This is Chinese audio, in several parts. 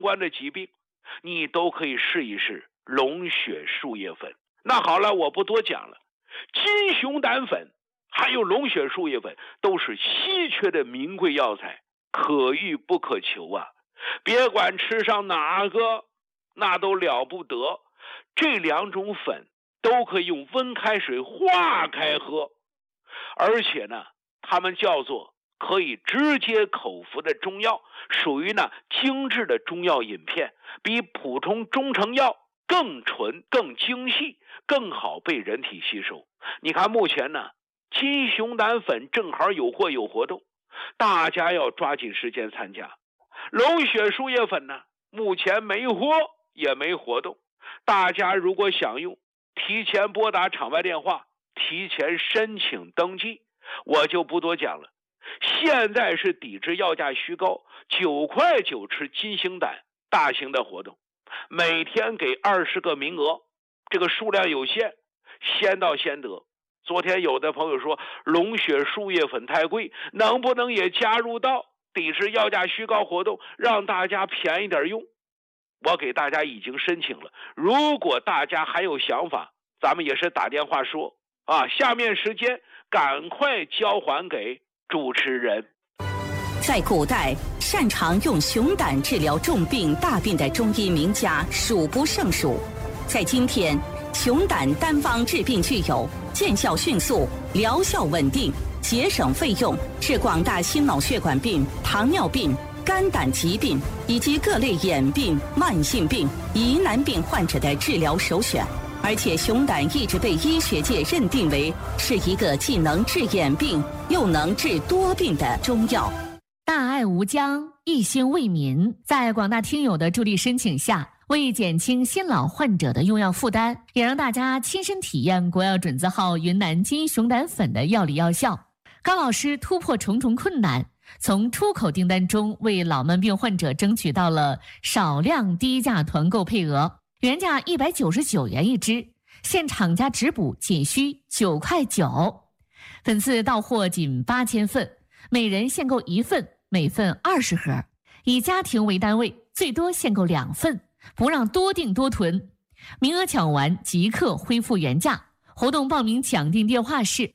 关的疾病，你都可以试一试龙血树叶粉。那好了，我不多讲了，金熊胆粉还有龙血树叶粉都是稀缺的名贵药材，可遇不可求啊！别管吃上哪个，那都了不得。这2种粉都可以用温开水化开喝，而且呢，它们叫做可以直接口服的中药，属于呢精致的中药饮片，比普通中成药更纯、更精细、更好被人体吸收。你看目前呢，金熊胆粉正好有货有活动，大家要抓紧时间参加。龙血树叶粉呢，目前没货也没活动，大家如果想用，提前拨打场外电话，提前申请登记，我就不多讲了。现在是抵制药价虚高，9块9吃金星胆大型的活动，每天给20个名额，这个数量有限，先到先得。昨天有的朋友说龙血树叶粉太贵，能不能也加入到抵制药价虚高活动，让大家便宜点用？我给大家已经申请了，如果大家还有想法，咱们也是打电话说啊。下面时间赶快交还给主持人。 在古代，擅长用熊胆治疗重病大病的中医名家数不胜数。在今天，熊胆单方治病具有见效迅速、疗效稳定、节省费用，是广大心脑血管病、糖尿病、肝胆疾病以及各类眼病、慢性病、疑难病患者的治疗首选。而且熊胆一直被医学界认定为是一个既能治眼病又能治多病的中药。 大爱无疆，一心为民，在广大听友的助力申请下，为减轻新老患者的用药负担，也让大家亲身体验国药准字号云南金熊胆粉的药理药效。高老师突破重重困难，从出口订单中为老慢病患者争取到了少量低价团购配额，原价199元一支，现厂家直补仅需9块9，粉丝到货仅8000份，每人限购1份，每份20盒，以家庭为单位，最多限购2份，不让多订多囤，名额抢完即刻恢复原价。活动报名抢订电话是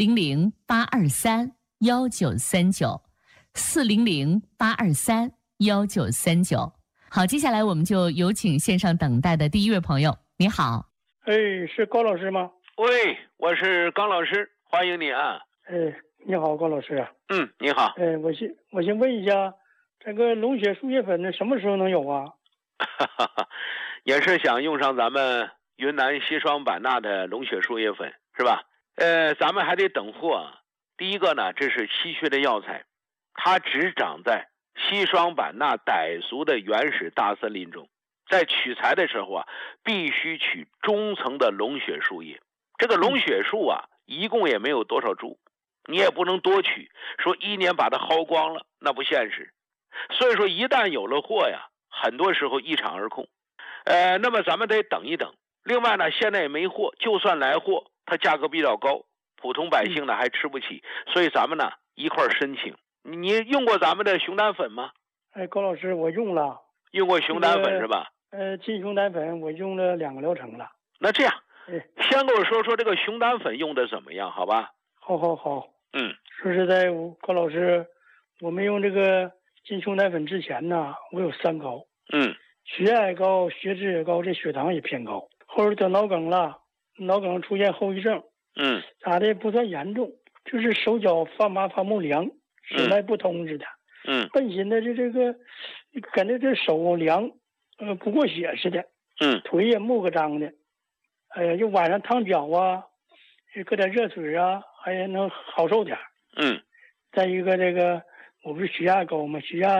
400-823-1939，400-823-1939。好，接下来我们就有请线上等待的第一位朋友。你好。 是高老师吗？ 喂，我是高老师，欢迎你啊。 你好，高老师啊。 你好。 我先问一下，这个龙血树叶粉呢，什么时候能有啊？ 也是想用上咱们云南西双版纳的龙血树叶粉，是吧？咱们还得等货啊。第一个呢，这是稀缺的药材，它只长在西双版纳傣族的原始大森林中，在取材的时候啊，必须取中层的龙血树叶。这个龙血树啊，一共也没有多少株，你也不能多取，说1年把它薅光了，那不现实。所以说一旦有了货呀，很多时候一场而空。那么咱们得等一等。另外呢，现在也没货，就算来货，它价格比较高，普通百姓呢还吃不起，所以咱们呢一块申请。你用过咱们的熊胆粉吗？ 高老师，我用了。 用过熊胆粉是吧？ 金熊胆粉我用了2个疗程了。 那这样，先跟我说说这个熊胆粉用的怎么样，好吧？ 好。说实在，高老师，我们用这个金熊胆粉之前呢，我有3高。血压也高，血脂也高，这血糖也偏高。后来得脑梗了，脑梗出现后遗症。咋的不算严重，就是手脚发麻发木凉，手脉不通似的。本心的这个感觉这手凉，不过血似的。腿也木个张的。哎呀，就晚上烫脚啊，搁点热水啊，还能好受点。再一个这个我不是血压高吗？血压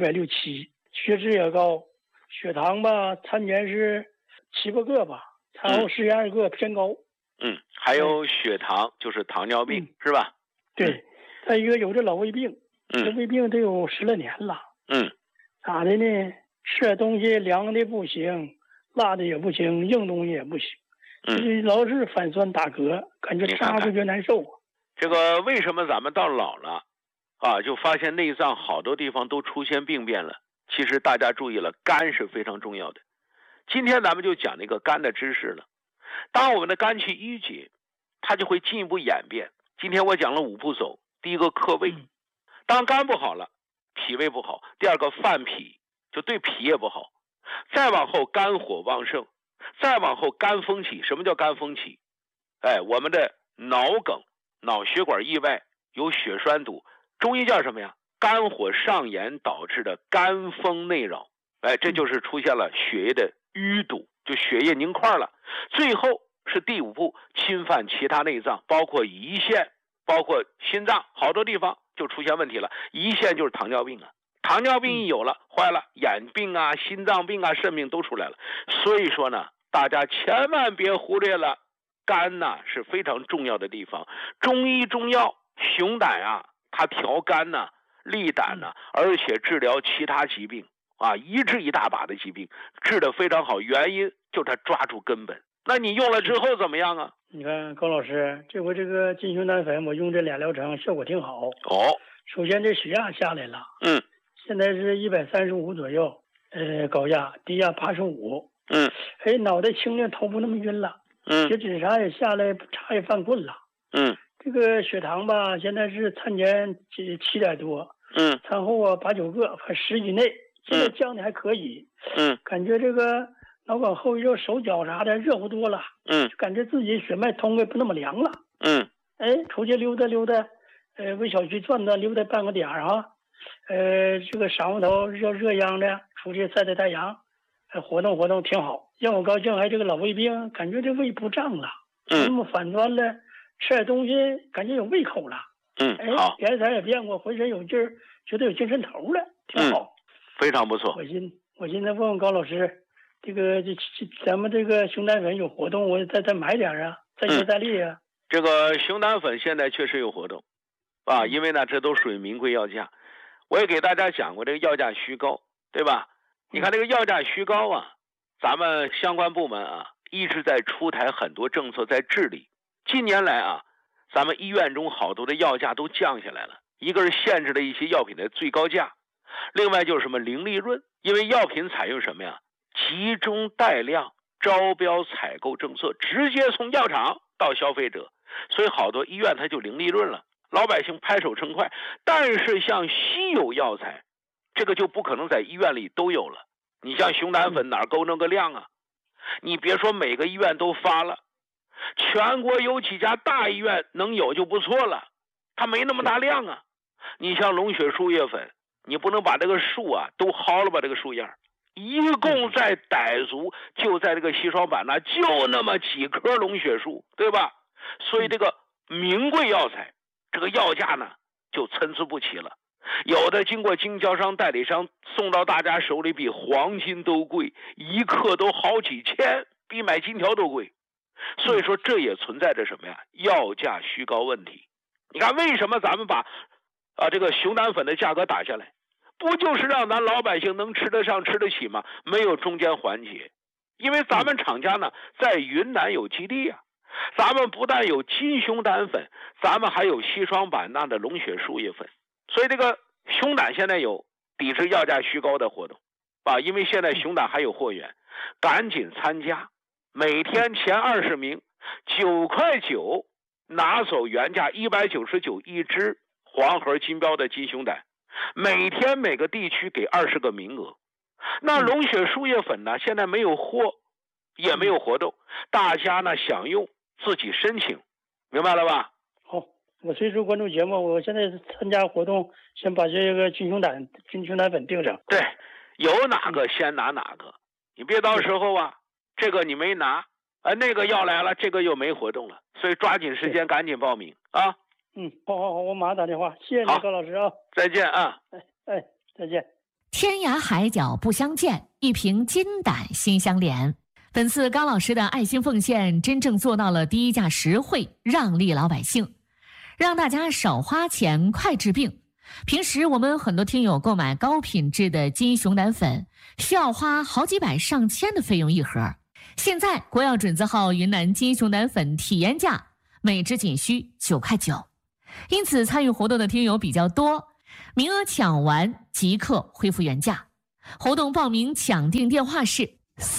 167，血脂也高，血糖吧参前是7、8个吧，餐后12个偏高。 还有血糖，就是糖尿病，是吧？ 对。再一个有这老胃病，这胃病得有10来年了。咋的呢？吃点东西凉的不行，辣的也不行，硬东西也不行。老是反酸打嗝，感觉插着就难受。 这个为什么咱们到老了啊，就发现内脏好多地方都出现病变了？ 其实大家注意了，肝是非常重要的。今天咱们就讲那个肝的知识了。当我们的肝气郁结，它就会进一步演变。今天我讲了5步走，第一个克胃，当肝不好了，脾胃不好；第二个犯脾，就对脾也不好；再往后肝火旺盛，再往后肝风起。什么叫肝风起？我们的脑梗、脑血管意外有血栓堵，中医叫什么呀？肝火上炎导致的肝风内扰。这就是出现了血液的淤堵，就血液凝块了。最后是第5步，侵犯其他内脏，包括胰腺，包括心脏，好多地方就出现问题了。胰腺就是糖尿病啊，糖尿病一有了，坏了，眼病啊、心脏病啊、肾病都出来了。所以说呢，大家千万别忽略了，肝呢是非常重要的地方。中医中药熊胆啊，它调肝呢、利胆呢，而且治疗其他疾病啊，一治一大把的疾病，治得非常好。原因就是它抓住根本。那你用了之后怎么样啊？ 你看高老师，这回这个金熊胆粉我用这2疗程效果挺好。首先这血压下来了，现在是135左右，高压，低压85，脑袋清亮，头不那么晕了，血脂啥也下来，茶也犯困了，这个血糖吧，现在是餐前7点多，餐后啊8、9个，10以内，现在降的还可以，感觉这个脑梗后遗症，手脚啥的热乎多了，就感觉自己血脉通的不那么凉了，出去溜达溜达，为小区转转，溜达半个点啊，这个晌午头热央的，出去晒晒太阳，活动活动挺好，让我高兴。还这个老胃病，感觉这胃不胀了，那么反转了，吃点东西感觉有胃口了， 好， 颜色也变过，浑身有劲儿，觉得有精神头了，挺好， 非常不错。 我现在问问高老师，咱们这个熊胆粉有活动，我再买点啊，再接再厉啊。 这个熊胆粉现在确实有活动，因为呢这都属于名贵药价。我也给大家讲过这个药价虚高，对吧？你看这个药价虚高啊，咱们相关部门啊一直在出台很多政策在治理。近年来啊，咱们医院中好多的药价都降下来了，一个是限制了一些药品的最高价，另外就是什么零利润，因为药品采用什么呀？集中带量招标采购政策，直接从药厂到消费者，所以好多医院它就零利润了，老百姓拍手称快。但是像稀有药材，这个就不可能在医院里都有了。你像熊胆粉哪够那个量啊？你别说每个医院都发了，全国有几家大医院能有就不错了，它没那么大量啊。你像龙血树叶粉，你不能把这个树啊都薅了吧，这个树叶一共在傣族就在这个西双版纳就那么几棵龙血树，对吧？所以这个名贵药材，这个药价呢就参差不齐了，有的经过经销商代理商送到大家手里比黄金都贵，一克都好几千，比买金条都贵。所以说这也存在着什么呀？药价虚高问题。你看为什么咱们把这个熊胆粉的价格打下来，不就是让咱老百姓能吃得上吃得起吗？没有中间环节。因为咱们厂家呢在云南有基地啊，咱们不但有金熊胆粉，咱们还有西双版纳的龙血树叶粉。所以这个熊胆现在有抵制药价虚高的活动因为现在熊胆还有货源，赶紧参加，每天前20名9.9块拿走原价199一只黄盒金标的金熊胆，每天每个地区给20个名额。那龙血树叶粉呢现在没有货，也没有活动，大家呢想用自己申请，明白了吧？ 好，我随时关注节目，我现在参加活动，先把这个金熊胆粉定上。 对，有哪个先拿哪个，你别到时候这个你没拿那个要来了，这个又没活动了，所以抓紧时间赶紧报名啊。 好，我马上打电话，谢谢你高老师啊。 再见啊。 再见。 天涯海角不相见，一瓶金胆心相连。本次高老师的爱心奉献真正做到了低价实惠，让利老百姓，让大家少花钱快治病。平时我们很多听友购买高品质的金熊胆粉需要花好几百上千的费用一盒，现在国药准字号云南金熊胆粉体验价每支仅需9.9块，因此参与活动的听友比较多，名额抢完即刻恢复原价。 活动报名抢订电话是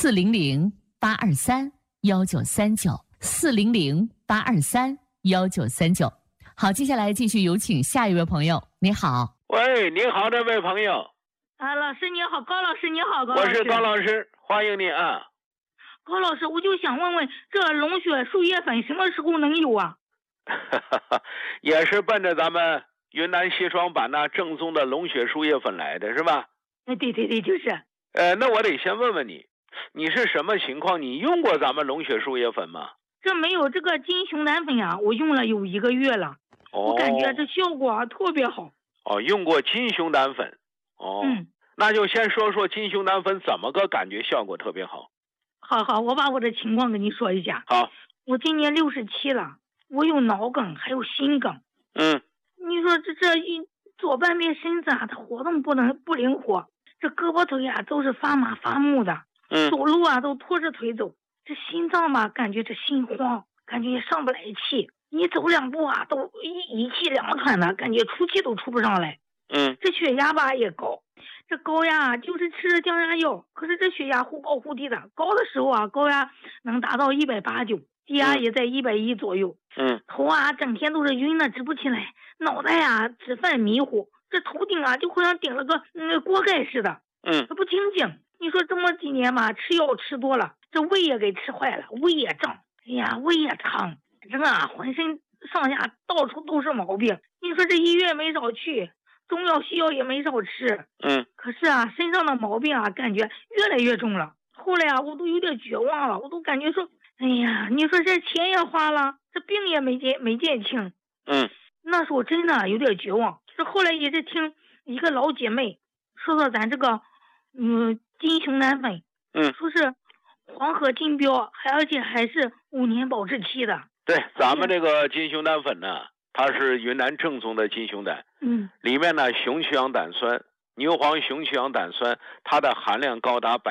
400-823-1939，400-823-1939。好，接下来继续有请下一位朋友。你好。 喂，你好，这位朋友。 老师你好，高老师你好，高老师。 我是高老师，欢迎你啊。 高老师，我就想问问，这龙血树叶粉什么时候能有啊？ 也是奔着咱们云南西双版纳正宗的龙血树叶粉来的是吧？ 对，就是。 那我得先问问你，你是什么情况？你用过咱们龙血树叶粉吗？ 这没有，这个金熊胆粉啊，我用了有1个月了，我感觉这效果特别好。 用过金熊胆粉。那就先说说金熊胆粉怎么个感觉效果特别好。 好，我把我的情况跟你说一下。 好， 我今年67了，我有脑梗，还有心梗。你说这左半边身子啊，它活动不灵活，这胳膊腿啊都是发麻发木的。走路啊都拖着腿走，这心脏吧感觉这心慌，感觉也上不来气。你走2步啊都一气2喘的，感觉出气都出不上来。这血压吧也高。这高压就是吃着降压药，可是这血压忽高忽低的，高的时候啊，高压能达到189，低压也在110左右。头啊整天都是晕的直不起来，脑袋啊直犯迷糊，这头顶啊就好像顶了个锅盖似的。它不清醒。你说这么几年吧，吃药吃多了，这胃也给吃坏了，胃也胀，哎呀胃也疼，这个浑身上下到处都是毛病。你说这医院没少去，中药西药也没少吃。可是啊身上的毛病啊感觉越来越重了。后来啊我都有点绝望了，我都感觉说，哎呀你说这钱也花了，这病也没减轻。那时候真的有点绝望。这后来也是听一个老姐妹说咱这个金熊胆粉，说是黄河竞标，而且还是5年保质期的。 对，咱们这个金熊胆粉呢，它是云南正宗的金熊胆。里面呢雄曲氧胆酸、牛黄雄曲氧胆酸，它的含量高达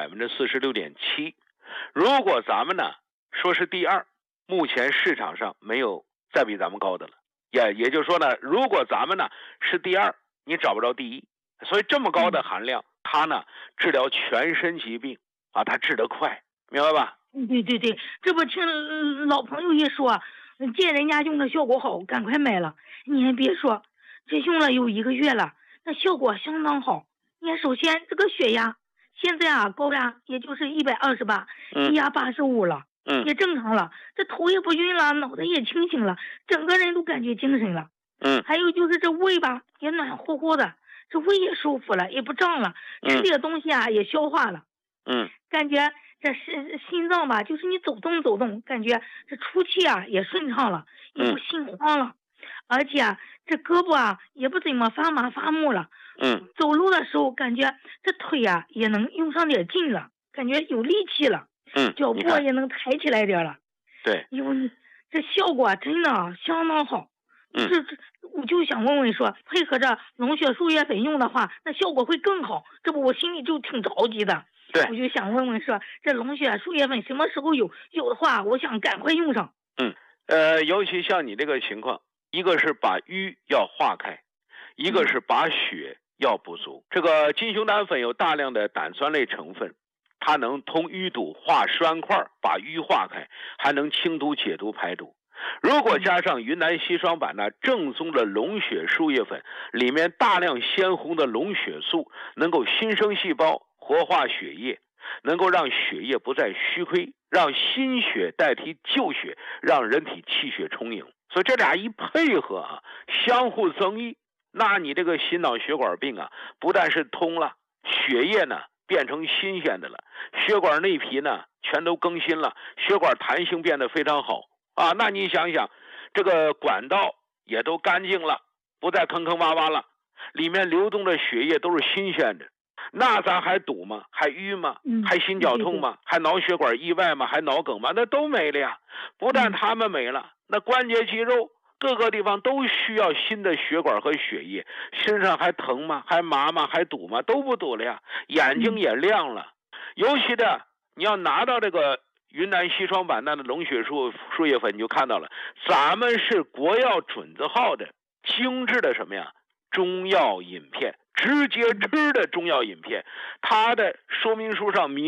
46.7%。如果咱们呢说是第2，目前市场上没有再比咱们高的了。也就是说呢，如果咱们呢是第2，你找不着第1。所以这么高的含量，它呢治疗全身疾病啊，它治得快，明白吧？ 对，这不听老朋友一说，见人家用的效果好，赶快买了。你还别说，这用了有1个月了，那效果相当好。你看，首先这个血压现在啊高压也就是128，低压85了，也正常了。这头也不晕了，脑袋也清醒了，整个人都感觉精神了。还有就是这胃吧也暖乎乎的，这胃也舒服了，也不胀了，吃点东西啊也消化了。感觉这心脏吧，就是你走动，感觉这出气啊也顺畅了，也不心慌了，而且啊这胳膊啊也不怎么发麻发木了。走路的时候感觉这腿啊也能用上点劲了，感觉有力气了。脚步也能抬起来点了。 对， 这效果真的相当好。我就想问问说，配合着龙血树叶粉用的话，那效果会更好。这不我心里就挺着急的。 对， 我就想问问说，这龙血树叶粉什么时候有的话，我想赶快用上。 尤其像你这个情况，一个是把瘀要化开，一个是把血要补足。这个金熊胆粉有大量的胆酸类成分，它能通淤堵、化栓块，把瘀化开，还能清毒解毒排毒。如果加上云南西双版纳正宗的龙血树叶粉，里面大量鲜红的龙血素，能够新生细胞，活化血液，能够让血液不再虚亏，让新血代替旧血，让人体气血充盈。所以这俩一配合啊，相互增益，那你这个心脑血管病啊，不但是通了，血液呢变成新鲜的了，血管内皮呢全都更新了，血管弹性变得非常好啊。那你想想，这个管道也都干净了，不再坑坑洼洼了，里面流动的血液都是新鲜的，那咱还堵吗？还淤吗？还心绞痛吗？还脑血管意外吗？还脑梗吗？那都没了呀。不但他们没了，那关节肌肉各个地方都需要新的血管和血液，身上还疼吗？还麻吗？还堵吗？都不堵了呀。眼睛也亮了。尤其的你要拿到这个云南西双版纳的龙血树叶粉，你就看到了，咱们是国药准字号的精致的什么呀？中药饮片， 直接吃的中药饮片，它的说明书上明